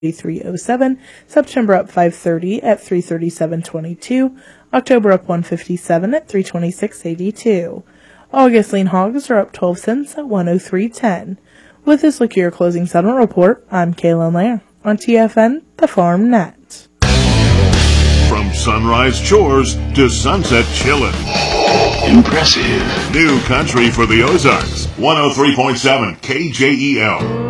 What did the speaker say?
307, September up 530 at 337.22, October up 157 at 326.82. August lean hogs are up 12 cents at 103.10. With this look at your closing settlement report, I'm Kaylin Lair on TFN, the Farm Net. From sunrise chores to sunset chillin'. Impressive. New country for the Ozarks. 103.7 KJEL.